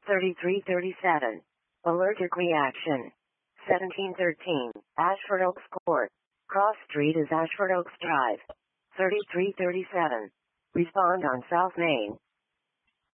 3337. Allergic reaction. 1713. Ashford Oaks Court. Cross Street is Ashford Oaks Drive. 3337. Respond on South Main.